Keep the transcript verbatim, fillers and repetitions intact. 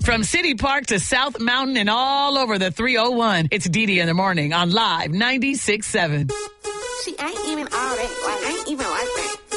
From City Park to South Mountain and all over the three oh one, it's Dee Dee in the Morning on Live ninety-six point seven. She ain't even all that. Like, ain't even like that.